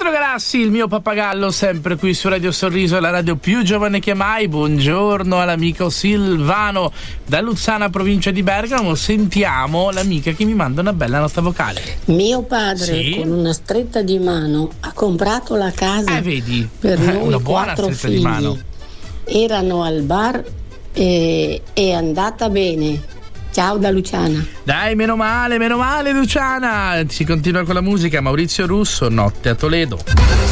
Pietro Galassi, il mio pappagallo, sempre qui su Radio Sorriso, la radio più giovane che mai. Buongiorno all'amico Silvano da Luzzana, provincia di Bergamo. Sentiamo l'amica che mi manda una bella nota vocale. Mio padre, sì, con una stretta di mano ha comprato la casa vedi? per noi, una buona 4 stretta figli. di mano. Erano al bar e è andata bene. Ciao da Luciana. Dai, meno male Luciana. Si continua con la musica. Maurizio Russo, Notte a Toledo.